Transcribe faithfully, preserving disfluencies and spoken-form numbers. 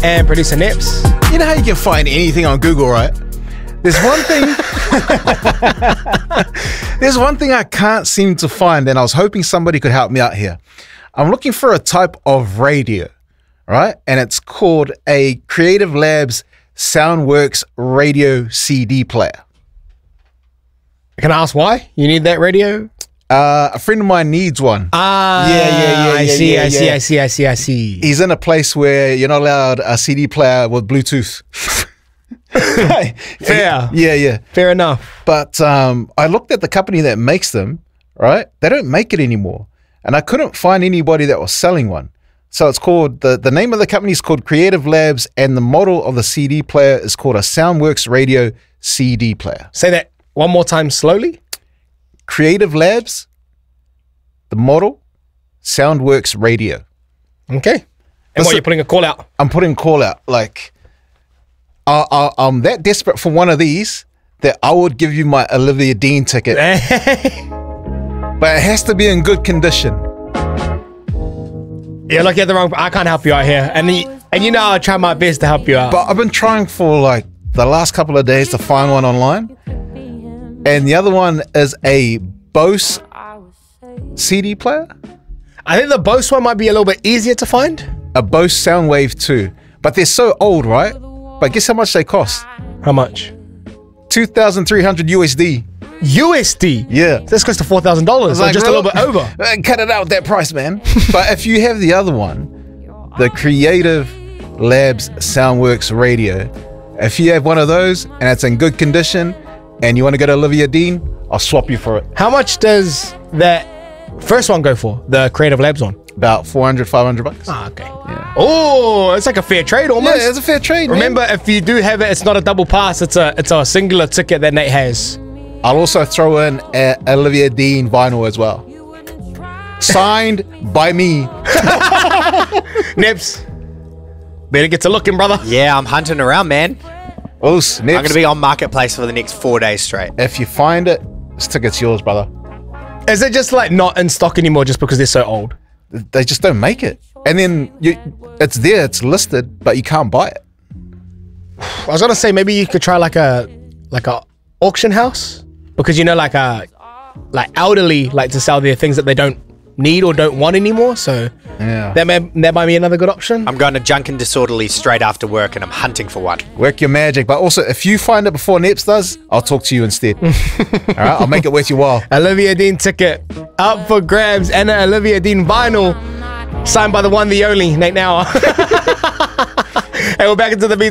and producer Nips. You know how you can find anything on Google, right? There's one thing. There's one thing I can't seem to find, and I was hoping somebody could help me out here. I'm looking for a type of radio, right? And it's called a Creative Labs Soundworks Radio C D player. Can I ask why you need that radio? Uh, a friend of mine needs one. Ah, yeah, yeah, yeah. I yeah, see, yeah, I see, yeah. I see, I see, I see. He's in a place where you're not allowed a C D player with Bluetooth. Fair. Yeah, yeah. Fair enough. But um, I looked at the company that makes them, right? They don't make it anymore. And I couldn't find anybody that was selling one. So it's called, the, the name of the company is called Creative Labs, and the model of the C D player is called a Soundworks Radio C D player. Say that one more time slowly. Creative Labs, the model, Soundworks Radio. Okay. And Listen, what, you're putting a call out? I'm putting call out. Like, I, I, I'm that desperate for one of these that I would give you my Olivia Dean ticket. But it has to be in good condition. You're looking at the wrong... I can't help you out here. And, the, and you know I'll try my best to help you out. But I've been trying for like the last couple of days to find one online. And the other one is a Bose C D player. I think the Bose one might be a little bit easier to find. A Bose Soundwave two. But they're so old, right? But guess how much they cost? How much? two thousand three hundred U S D. U S D? Yeah. That's close to four thousand dollars. So like, just a little bit over. Uh, cut it out that price, man. But if you have the other one, the Creative Labs Soundworks Radio, if you have one of those and it's in good condition and you want to go to Olivia Dean, I'll swap you for it. How much does that first one go for? The Creative Labs one? About four hundred, five hundred bucks. Ah, okay. Yeah. Oh, it's like a fair trade almost. Yeah, it's a fair trade. Remember, man. if you do have it, it's not a double pass. It's a it's a singular ticket that Nate has. I'll also throw in a Olivia Dean vinyl as well. Signed by me. Nips, better get to looking, brother. Yeah, I'm hunting around, man. Oh, Nips, I'm going to be on Marketplace for the next four days straight. if you find it, this ticket's yours, brother. Is it just like not in stock anymore just because they're so old? They just don't make it. And then you, it's there, it's listed, but you can't buy it. I was gonna say maybe you could try like a like a auction house, because you know like a like elderly like to sell their things that they don't need or don't want anymore. So Yeah. that may that might be another good option. I'm going to Junk and Disorderly straight after work, and I'm hunting for one. Work your magic. But also, if you find it before Neps does, I'll talk to you instead. All right? I'll make it worth your while. Olivia Dean ticket up for grabs, and an Olivia Dean vinyl signed by the one, the only Nate Now. And we're back into the beat.